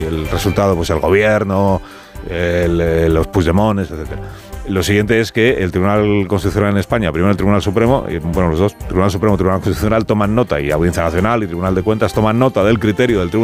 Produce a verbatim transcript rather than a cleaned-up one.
el resultado, pues el gobierno, el, el, los Puigdemonts, etcétera. Lo siguiente es que el Tribunal Constitucional en España, primero el Tribunal Supremo, y, bueno, los dos, Tribunal Supremo y Tribunal Constitucional, toman nota, y Audiencia Nacional y Tribunal de Cuentas toman nota del criterio del Tribunal